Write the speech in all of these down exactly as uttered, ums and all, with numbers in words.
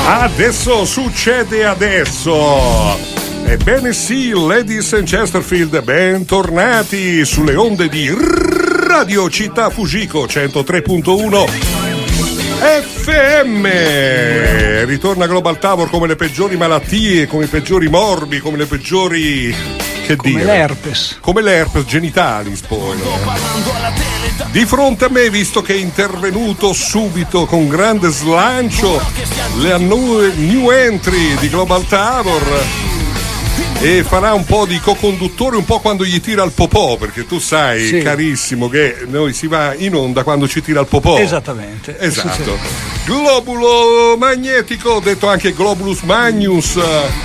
Adesso succede adesso. Ebbene sì, ladies and Chesterfield, bentornati sulle onde di Radio Città Fujiko centotré punto uno F M. Ritorna Global Tavor come le peggiori malattie, come i peggiori morbi, come le peggiori... che come dire? l'herpes. Come l'herpes genitalis poi. Di fronte a me, visto che è intervenuto subito con grande slancio la new entry di Global Tavor e farà un po' di co-conduttore, un po' quando gli tira il popò, perché tu sai, sì, carissimo, che noi si va in onda quando ci tira il popò. Esattamente. Esatto. Globulo magnetico, detto anche Globulus Magnus.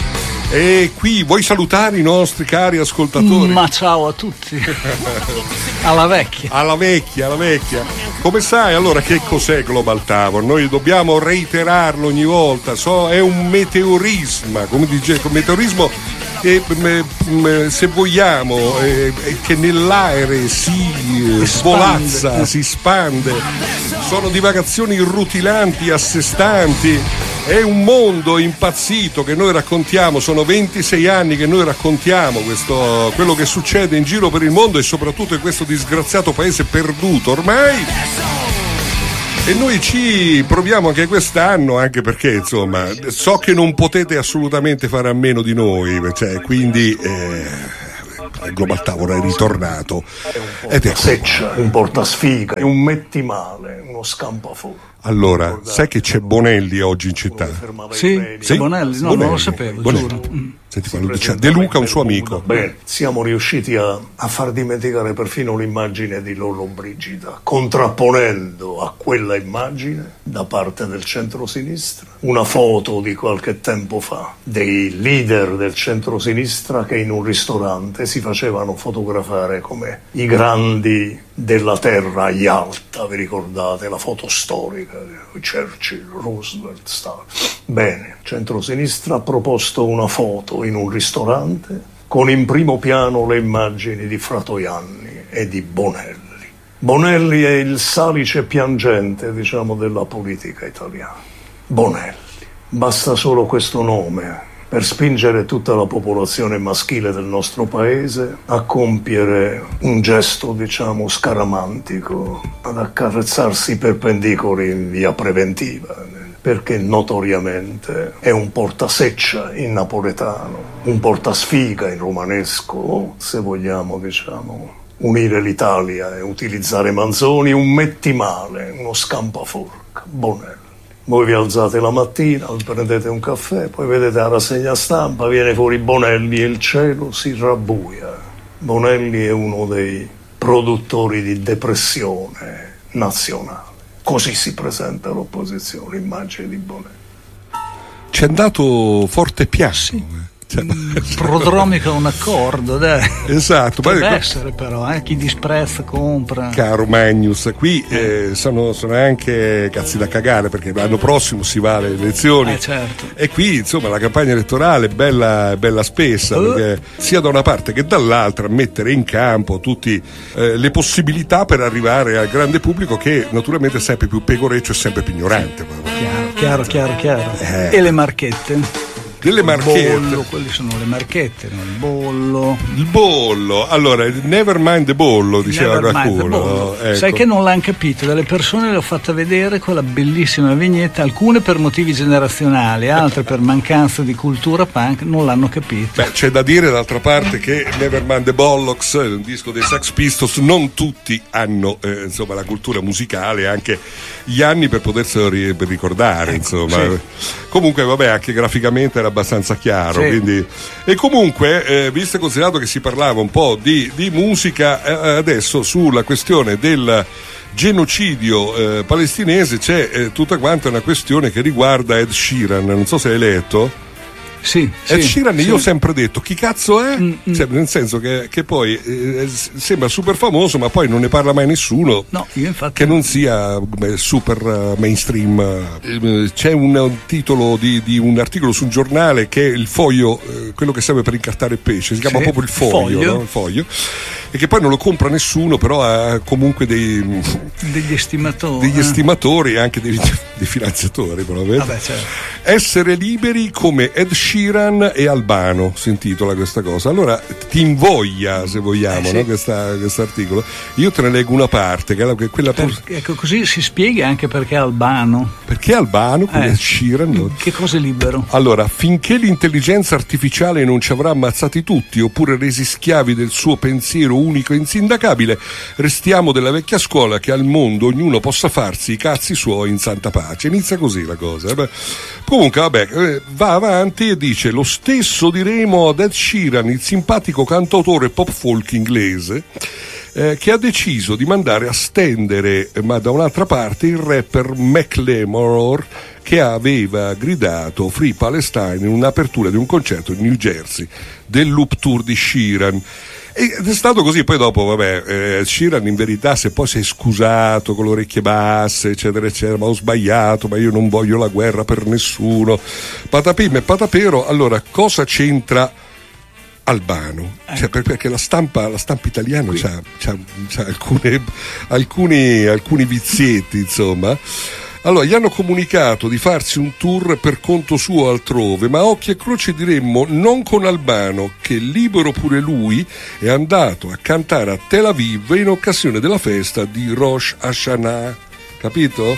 E qui vuoi salutare i nostri cari ascoltatori? Ma ciao a tutti. Alla vecchia. Alla vecchia, alla vecchia. Come sai, allora, che cos'è Global Tavor? Noi dobbiamo reiterarlo ogni volta. So, è un meteorisma, come dice, un meteorismo che, se vogliamo, eh, che nell'aere si svolazza, si spande. Sono divagazioni irrutilanti, assestanti. È un mondo impazzito che noi raccontiamo, sono ventisei anni che noi raccontiamo questo, quello che succede in giro per il mondo e soprattutto in questo disgraziato paese perduto ormai. E noi ci proviamo anche quest'anno, anche perché insomma so che non potete assolutamente fare a meno di noi, cioè, quindi eh, il Global Tavor è ritornato. È un portaseccia, un portasfiga, è un mettimale, uno scampafuoco. Allora, sai che c'è Bonelli oggi in città? Sì? Sì? Bonelli? No, Bonelli. Non lo sapevo, Bonelli. Giuro. Mm. Senti qua, lo dice De Luca, un suo amico. Bene, siamo riusciti a, a far dimenticare perfino l'immagine di Lollobrigida, contrapponendo a quella immagine, da parte del centro-sinistra, una foto di qualche tempo fa dei leader del centro-sinistra che in un ristorante si facevano fotografare come i grandi della terra Yalta, vi ricordate la foto storica di Churchill, Roosevelt, Stalin. Bene, centrosinistra ha proposto una foto in un ristorante con in primo piano le immagini di Fratoianni e di Bonelli. Bonelli è il salice piangente, diciamo, della politica italiana. Bonelli. Basta solo questo nome per spingere tutta la popolazione maschile del nostro paese a compiere un gesto, diciamo, scaramantico, ad accarezzarsi perpendicoli in via preventiva, perché notoriamente è un portaseccia in napoletano, un portasfiga in romanesco, se vogliamo, diciamo, unire l'Italia e utilizzare Manzoni, un mettimale, uno scampaforca, Bonelli. Voi vi alzate la mattina, prendete un caffè, poi vedete la rassegna stampa, viene fuori Bonelli e il cielo si rabbuia. Bonelli è uno dei produttori di depressione nazionale. Così si presenta l'opposizione, immagine di Bonelli. C'è andato forte piano. Sì. Cioè, prodromica un accordo, dai. Esatto, deve essere però, eh? Chi disprezza compra. Caro Magnus, qui eh, sono, sono anche cazzi da cagare, perché l'anno prossimo si va alle elezioni, eh, certo. E qui insomma la campagna elettorale è bella, bella spessa, uh. perché sia da una parte che dall'altra mettere in campo tutte eh, le possibilità per arrivare al grande pubblico, che naturalmente è sempre più pecoreccio e sempre più ignorante. Chiaro, chiaro, chiaro, chiaro. Eh. E le marchette? Delle marchette. Bollo, quelle sono le marchette, no? Il bollo. Il bollo, allora, never mind the bollo, diceva qualcuno. Ecco. Sai che non l'hanno capito, delle persone le ho fatta vedere quella bellissima vignetta, alcune per motivi generazionali, altre per mancanza di cultura punk, non l'hanno capito. Beh, c'è da dire d'altra parte che Never Mind the Bollocks, un disco dei Sex Pistols, non tutti hanno eh, insomma la cultura musicale, anche gli anni per poterselo ri- ricordare, ecco, insomma. Sì. Comunque vabbè, anche graficamente era abbastanza chiaro, sì. Quindi e comunque eh, visto e considerato che si parlava un po' di, di musica, eh, adesso sulla questione del genocidio eh, palestinese c'è eh, tutta quanta una questione che riguarda Ed Sheeran, non so se hai letto. Sì, Ed sì, Sheeran, sì. Io ho sempre detto chi cazzo è? Mm, mm. Cioè, nel senso che, che poi eh, sembra super famoso, ma poi non ne parla mai nessuno. No, io infatti che non sia beh, super uh, mainstream. Eh, c'è un, un titolo di, di un articolo su un giornale che è il foglio, eh, quello che serve per incartare il pesce, si chiama sì, proprio il foglio, foglio. No? Il foglio. e che poi non lo compra nessuno, però ha comunque dei degli estimatori, degli estimatori e anche dei, dei finanziatori, probabilmente. Vabbè, certo. Essere liberi come Ed Sheeran e Albano, si intitola questa cosa. Allora ti invoglia, se vogliamo, eh, sì. no? Questo articolo. Io te ne leggo una parte, che è quella per, ecco, così si spiega anche perché Albano. Perché Albano come eh, Ed Sheeran? No? Che cosa è libero? Allora, finché l'intelligenza artificiale non ci avrà ammazzati tutti oppure resi schiavi del suo pensiero unico e insindacabile, restiamo della vecchia scuola che al mondo ognuno possa farsi i cazzi suoi in santa pace. Inizia così la cosa. Beh, comunque, vabbè, va avanti e dice: lo stesso diremo ad Ed Sheeran, il simpatico cantautore pop folk inglese, eh, che ha deciso di mandare a stendere, ma da un'altra parte, il rapper Macklemore, che aveva gridato Free Palestine in un'apertura di un concerto in New Jersey del Loop Tour di Sheeran. Ed è stato così. Poi dopo, vabbè, eh, Sheeran in verità se poi si è scusato con le orecchie basse, eccetera eccetera, ma ho sbagliato, ma io non voglio la guerra per nessuno, patapim e patapero. Allora, cosa c'entra Albano? Cioè, perché la stampa, la stampa italiana c'ha, c'ha, c'ha alcune, alcuni, alcuni vizietti, insomma. Allora, gli hanno comunicato di farsi un tour per conto suo altrove, ma occhi e croce diremmo non con Albano, che libero pure lui è andato a cantare a Tel Aviv in occasione della festa di Rosh Hashanah. Capito?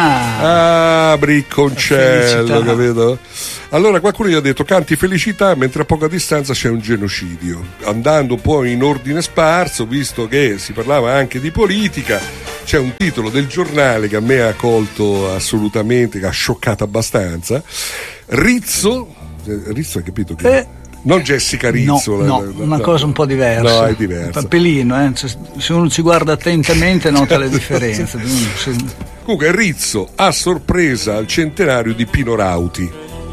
Ah, ah bricconcello, capito? Allora qualcuno gli ha detto canti felicità, mentre a poca distanza c'è un genocidio. Andando poi in ordine sparso, visto che si parlava anche di politica, c'è un titolo del giornale che a me ha colto assolutamente, che ha scioccato abbastanza. Rizzo, Rizzo hai capito che... Eh. Non Jessica Rizzo, no, no, la, la, una no, cosa un po' diversa. No, è diversa. Papelino, eh? Se uno ci guarda attentamente nota le differenze. Comunque Rizzo a sorpresa al centenario di Pino Rauti.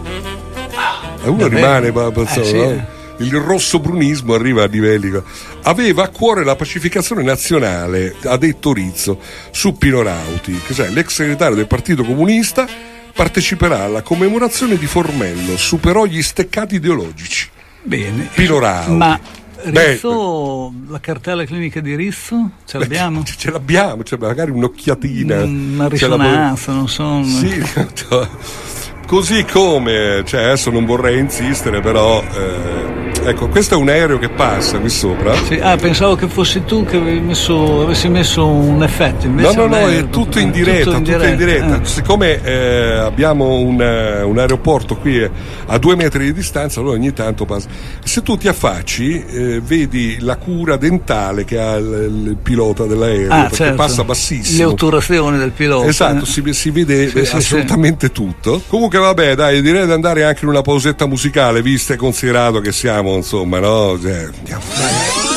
E uno rimane, penso, eh, sì. no? Il rosso-brunismo arriva a livelli. Aveva a cuore la pacificazione nazionale, ha detto Rizzo, su Pino Rauti, che cioè l'ex segretario del Partito Comunista. Parteciperà alla commemorazione di Formello, superò gli steccati ideologici. Bene. Pino Rauti. Ma Rizzo, beh, la cartella clinica di Rizzo ce l'abbiamo? Ce, ce l'abbiamo, cioè magari un'occhiatina. Una risonanza, non so. Sì, così come, cioè adesso non vorrei insistere, però eh, ecco, questo è un aereo che passa qui sopra. Sì, ah, pensavo che fossi tu che avevi messo, avessi messo un effetto. Invece no, no, no, è tutto in diretta, tutto in diretta. Tutto in diretta. Eh. Siccome eh, abbiamo un, un aeroporto qui a due metri di distanza, allora ogni tanto passa. Se tu ti affacci, eh, vedi la cura dentale che ha il, il pilota dell'aereo, ah, perché certo. passa bassissimo. Le otturazioni del pilota. Esatto, si, si vede sì, sì, assolutamente sì. tutto. Comunque vabbè, dai, direi di andare anche in una pausetta musicale, visto e considerato che siamo, insomma, no? Cioè, andiamo. Dai.